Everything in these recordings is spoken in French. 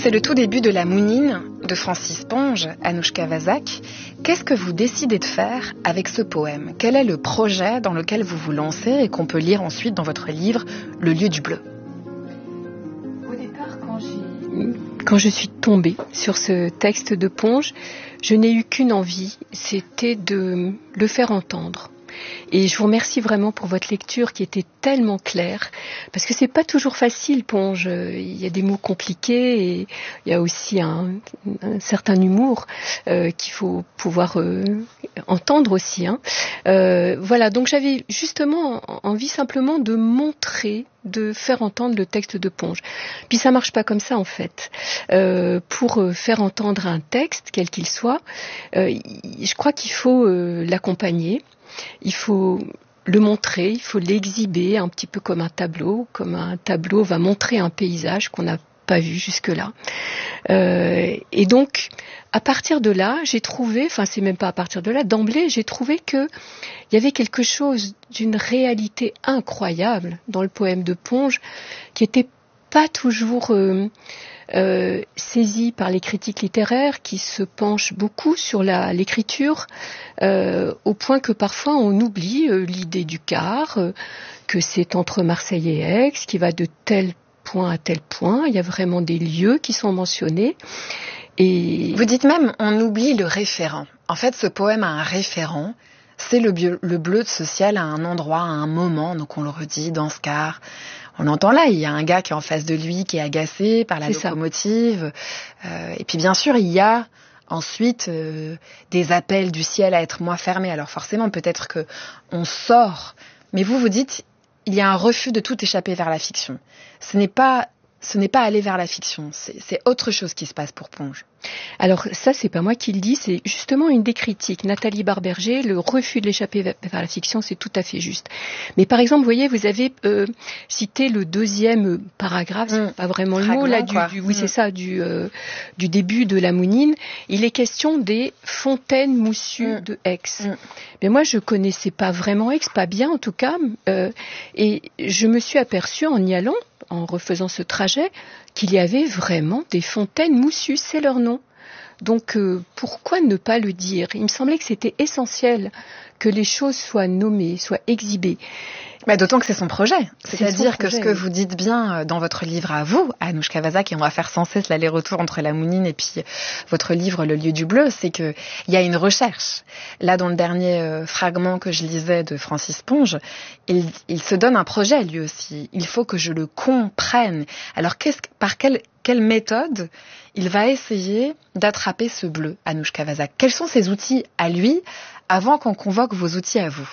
C'est le tout début de La Mounine de Francis Ponge, Anouchka Vazak. Qu'est-ce que vous décidez de faire avec ce poème ? Quel est le projet dans lequel vous vous lancez et qu'on peut lire ensuite dans votre livre Le lieu du bleu ? Au départ, quand je suis tombée sur ce texte de Ponge, je n'ai eu qu'une envie, c'était de le faire entendre. Et je vous remercie vraiment pour votre lecture qui était tellement claire, parce que c'est pas toujours facile, Ponge. Il y a des mots compliqués et il y a aussi un certain humour qu'il faut pouvoir entendre aussi. Voilà, donc j'avais justement envie simplement de montrer, de faire entendre le texte de Ponge. Puis ça marche pas comme ça en fait. Pour faire entendre un texte, quel qu'il soit, je crois qu'il faut l'accompagner. Il faut le montrer, il faut l'exhiber un petit peu comme un tableau va montrer un paysage qu'on n'a pas vu jusque-là. Et donc, à partir de là, j'ai trouvé, enfin c'est même pas à partir de là, d'emblée, j'ai trouvé qu'il y avait quelque chose d'une réalité incroyable dans le poème de Ponge qui était pas toujours saisi par les critiques littéraires qui se penchent beaucoup sur l'écriture, au point que parfois on oublie l'idée du quart, que c'est entre Marseille et Aix, qui va de tel point à tel point. Il y a vraiment des lieux qui sont mentionnés. Et vous dites même, on oublie le référent. En fait, ce poème a un référent. C'est le bleu de ce ciel à un endroit, à un moment. Donc on le redit dans ce quart. On entend là, il y a un gars qui est en face de lui, qui est agacé par la locomotive. Et puis bien sûr, il y a ensuite des appels du ciel à être moins fermés. Alors forcément, peut-être que on sort. Mais vous dites, il y a un refus de tout échapper vers la fiction. Ce n'est pas aller vers la fiction, c'est autre chose qui se passe pour Ponge. Alors ça, c'est pas moi qui le dis, c'est justement une des critiques. Nathalie Barberger, le refus de l'échapper vers la fiction, c'est tout à fait juste. Mais par exemple, vous voyez, vous avez cité le deuxième paragraphe, c'est pas vraiment le mot, là, c'est ça, du début de La Mounine. Il est question des fontaines moussues de Aix. Mais moi, je connaissais pas vraiment Aix, pas bien en tout cas, et je me suis aperçue en y allant, en refaisant ce trajet, qu'il y avait vraiment des fontaines moussues, c'est leur nom. Donc pourquoi ne pas le dire ? Il me semblait que c'était essentiel que les choses soient nommées, soient exhibées. D'autant que c'est son projet. C'est-à-dire que ce que vous dites bien dans votre livre à vous, Anouchka Vazak, et on va faire sans cesse l'aller-retour entre La Mounine et puis votre livre Le lieu du bleu, c'est qu'il y a une recherche. Là, dans le dernier fragment que je lisais de Francis Ponge, il se donne un projet lui aussi. Il faut que je le comprenne. Alors, par quelle méthode il va essayer d'attraper ce bleu, Anouchka Vazak ? Quels sont ses outils à lui avant qu'on convoque vos outils à vous ?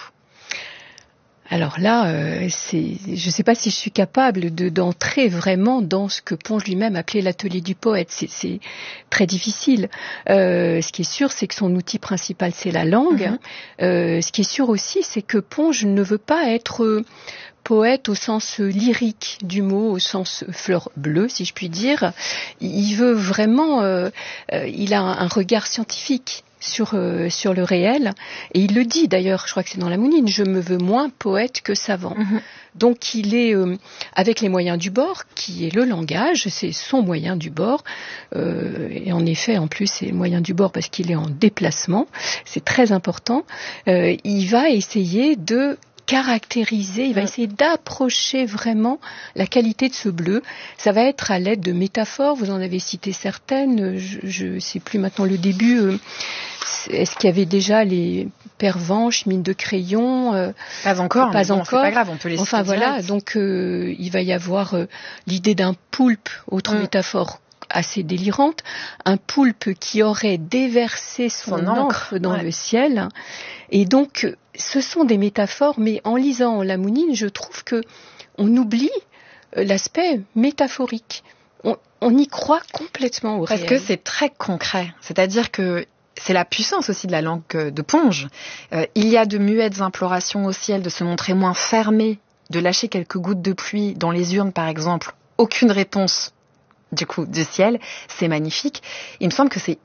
Alors là, je ne sais pas si je suis capable d'entrer vraiment dans ce que Ponge lui-même appelait l'atelier du poète. C'est très difficile. Ce qui est sûr, c'est que son outil principal, c'est la langue. Ce qui est sûr aussi, c'est que Ponge ne veut pas être poète au sens lyrique du mot, au sens fleur bleue, si je puis dire. Il veut vraiment... il a un regard scientifique sur le réel, et il le dit d'ailleurs, je crois que c'est dans La Mounine, je me veux moins poète que savant. Donc il est avec les moyens du bord, qui est le langage, c'est son moyen du bord, et en effet en plus c'est moyen du bord parce qu'il est en déplacement, c'est très important. Il va essayer de caractériser, il va essayer d'approcher vraiment la qualité de ce bleu. Ça va être à l'aide de métaphores, vous en avez cité certaines, je ne sais plus maintenant le début. Est-ce qu'il y avait déjà les pervenches, mines de crayon Pas encore, pas mais bon, encore. C'est pas grave, on peut les citer. Enfin voilà, donc il va y avoir l'idée d'un poulpe, autre métaphore assez délirante, un poulpe qui aurait déversé son encre dans le ciel. Et donc, ce sont des métaphores, mais en lisant La Mounine, je trouve que on oublie l'aspect métaphorique. On y croit complètement au réel. Parce que c'est très concret. C'est-à-dire que c'est la puissance aussi de la langue de Ponge. Il y a de muettes implorations au ciel de se montrer moins fermé, de lâcher quelques gouttes de pluie dans les urnes, par exemple. Aucune réponse du ciel, c'est magnifique. Il me semble que c'est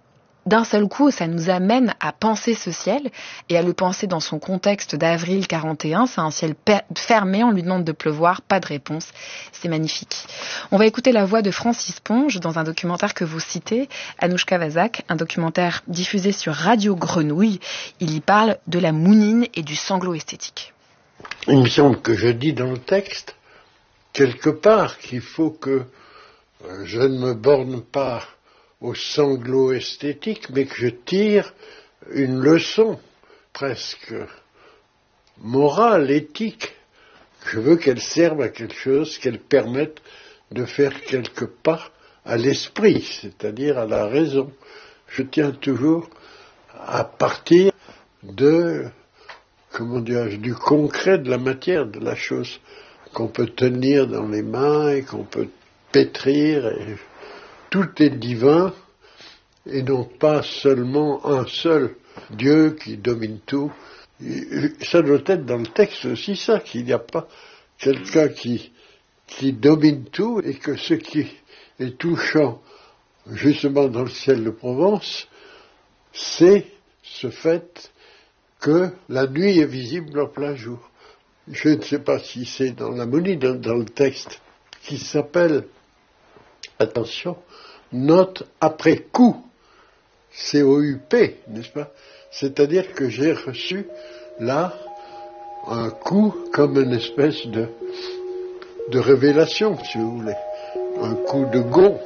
d'un seul coup, ça nous amène à penser ce ciel et à le penser dans son contexte d'avril 41. C'est un ciel fermé, on lui demande de pleuvoir, pas de réponse. C'est magnifique. On va écouter la voix de Francis Ponge dans un documentaire que vous citez, Anouchka Vazak, un documentaire diffusé sur Radio Grenouille. Il y parle de la mounine et du sanglot esthétique. Il me semble que je dis dans le texte, quelque part, qu'il faut que je ne me borne pas au sanglot esthétique, mais que je tire une leçon presque morale, éthique. Je veux qu'elle serve à quelque chose, qu'elle permette de faire quelques pas à l'esprit, c'est-à-dire à la raison. Je tiens toujours à partir de, du concret, de la matière, de la chose qu'on peut tenir dans les mains et qu'on peut pétrir. Et tout est divin et non pas seulement un seul Dieu qui domine tout. Et ça doit être dans le texte aussi ça, qu'il n'y a pas quelqu'un qui domine tout et que ce qui est touchant justement dans le ciel de Provence, c'est ce fait que la nuit est visible en plein jour. Je ne sais pas si c'est dans la monie, dans le texte, qui s'appelle, attention, note après coup, C-O-U-P, n'est-ce pas? C'est-à-dire que j'ai reçu là un coup comme une espèce de révélation, si vous voulez, un coup de gond.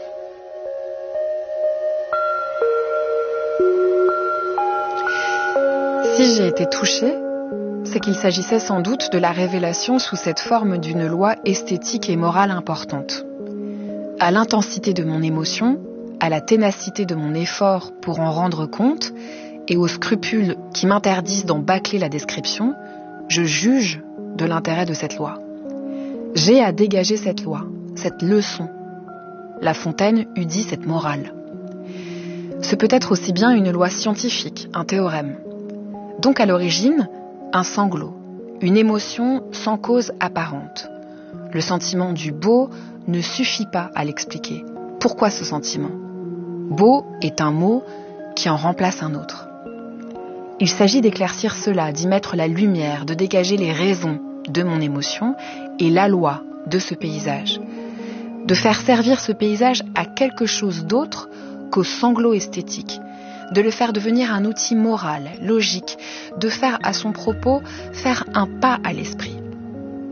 Si j'ai été touchée, c'est qu'il s'agissait sans doute de la révélation sous cette forme d'une loi esthétique et morale importante. À l'intensité de mon émotion, à la ténacité de mon effort pour en rendre compte, et aux scrupules qui m'interdisent d'en bâcler la description, je juge de l'intérêt de cette loi. J'ai à dégager cette loi, cette leçon. La Fontaine eût dit cette morale. Ce peut être aussi bien une loi scientifique, un théorème. Donc à l'origine, un sanglot, une émotion sans cause apparente. Le sentiment du beau ne suffit pas à l'expliquer. Pourquoi ce sentiment ? Beau est un mot qui en remplace un autre. Il s'agit d'éclaircir cela, d'y mettre la lumière, de dégager les raisons de mon émotion et la loi de ce paysage. De faire servir ce paysage à quelque chose d'autre qu'au sanglot esthétique. De le faire devenir un outil moral, logique, de faire à son propos faire un pas à l'esprit.